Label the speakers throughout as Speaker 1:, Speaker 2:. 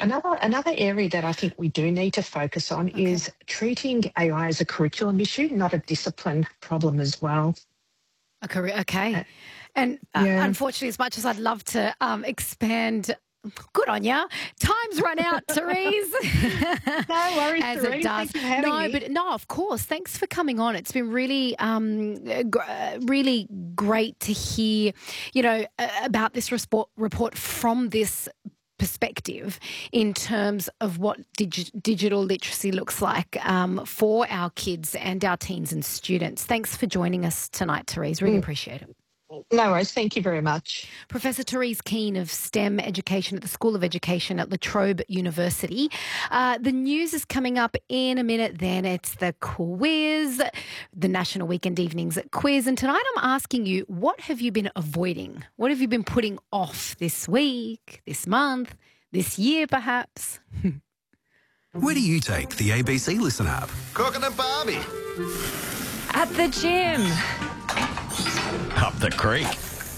Speaker 1: Another area that I think we do need to focus on is treating AI as a curriculum issue, not a discipline problem as well.
Speaker 2: Okay. And
Speaker 1: Yeah.
Speaker 2: unfortunately, as much as I'd love to expand, good on ya. Time's run out, Therese.
Speaker 1: No worries,
Speaker 2: As
Speaker 1: Therese.
Speaker 2: it does.
Speaker 1: Thanks for having me.
Speaker 2: No, of course. Thanks for coming on. It's been really, really great to hear, about this report from this perspective in terms of what digital literacy looks like for our kids and our teens and students. Thanks for joining us tonight, Therese. Really appreciate it.
Speaker 1: No worries. Thank you very much.
Speaker 2: Professor Therese Keane of STEM Education at the School of Education at La Trobe University. The news is coming up in a minute then. It's the quiz, the National Weekend Evenings quiz. And tonight I'm asking you, what have you been avoiding? What have you been putting off this week, this month, this year perhaps?
Speaker 3: Where do you take the ABC Listen app?
Speaker 4: Cooking a Barbie.
Speaker 5: At the gym.
Speaker 4: Up the creek.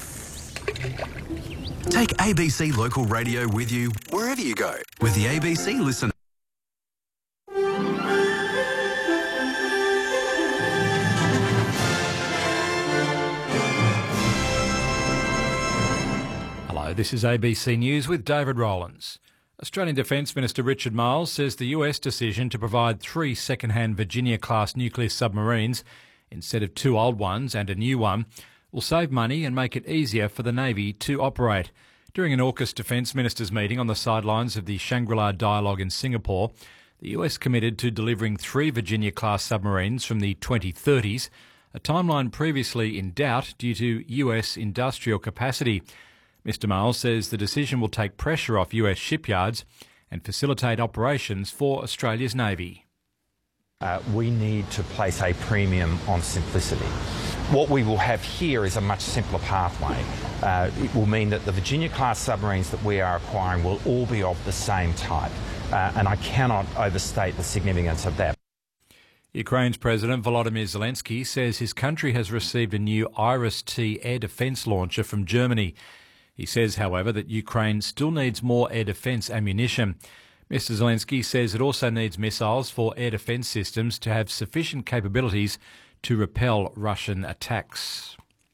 Speaker 3: Take ABC Local Radio with you wherever you go with the ABC Listen.
Speaker 6: Hello, this is ABC News with David Rowlands. Australian Defence Minister Richard Marles says the US decision to provide 3 second-hand Virginia-class nuclear submarines instead of 2 old ones and a new one will save money and make it easier for the Navy to operate. During an AUKUS Defence Ministers meeting on the sidelines of the Shangri-La Dialogue in Singapore, the US committed to delivering 3 Virginia-class submarines from the 2030s, a timeline previously in doubt due to US industrial capacity. Mr Marles says the decision will take pressure off US shipyards and facilitate operations for Australia's Navy.
Speaker 7: We need to place a premium on simplicity. What we will have here is a much simpler pathway. It will mean that the Virginia-class submarines that we are acquiring will all be of the same type, and I cannot overstate the significance of that.
Speaker 6: Ukraine's President Volodymyr Zelensky says his country has received a new Iris-T air defence launcher from Germany. He says, however, that Ukraine still needs more air defence ammunition. Mr Zelensky says it also needs missiles for air defence systems to have sufficient capabilities to repel Russian attacks.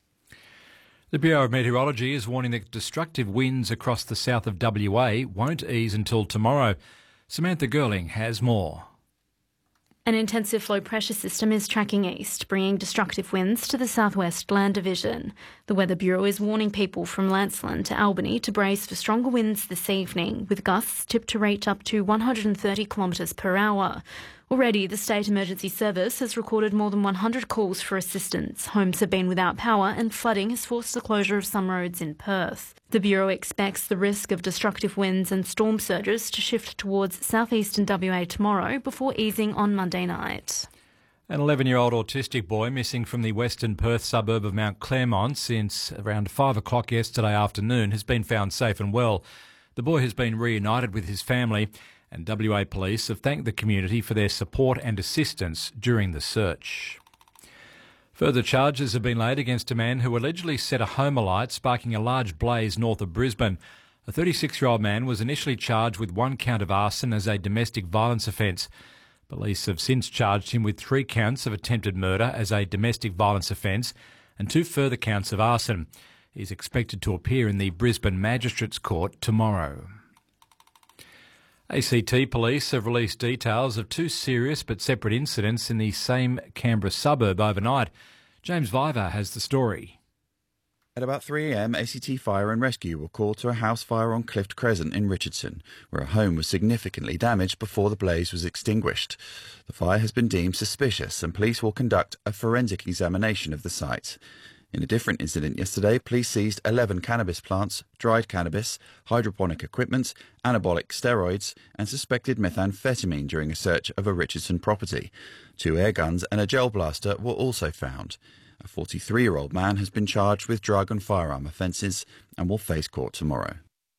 Speaker 6: The Bureau of Meteorology is warning that destructive winds across the south of WA won't ease until tomorrow. Samantha Girling has more.
Speaker 8: An intensive low pressure system is tracking east, bringing destructive winds to the southwest land division. The Weather Bureau is warning people from Lancelin to Albany to brace for stronger winds this evening, with gusts tipped to reach up to 130 kilometres per hour. Already, the State Emergency Service has recorded more than 100 calls for assistance. Homes have been without power and flooding has forced the closure of some roads in Perth. The Bureau expects the risk of destructive winds and storm surges to shift towards southeastern WA tomorrow before easing on Monday night.
Speaker 6: An 11-year-old autistic boy missing from the western Perth suburb of Mount Claremont since around 5 o'clock yesterday afternoon has been found safe and well. The boy has been reunited with his family, and WA Police have thanked the community for their support and assistance during the search. Further charges have been laid against a man who allegedly set a home alight, sparking a large blaze north of Brisbane. A 36-year-old man was initially charged with 1 count of arson as a domestic violence offence. Police have since charged him with 3 counts of attempted murder as a domestic violence offence and 2 further counts of arson. He is expected to appear in the Brisbane Magistrates Court tomorrow. ACT Police have released details of 2 serious but separate incidents in the same Canberra suburb overnight. James Viver has the story.
Speaker 9: At about 3 a.m, ACT Fire and Rescue were called to a house fire on Clift Crescent in Richardson, where a home was significantly damaged before the blaze was extinguished. The fire has been deemed suspicious and police will conduct a forensic examination of the site. In a different incident yesterday, police seized 11 cannabis plants, dried cannabis, hydroponic equipment, anabolic steroids and suspected methamphetamine during a search of a Richardson property. 2 air guns and a gel blaster were also found. A 43-year-old man has been charged with drug and firearm offences and will face court tomorrow.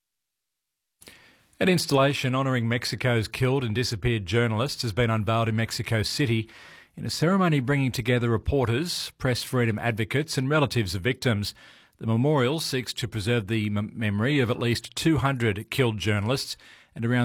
Speaker 6: An installation honouring Mexico's killed and disappeared journalists has been unveiled in Mexico City in a ceremony bringing together reporters, press freedom advocates and relatives of victims. The memorial seeks to preserve the memory of at least 200 killed journalists and around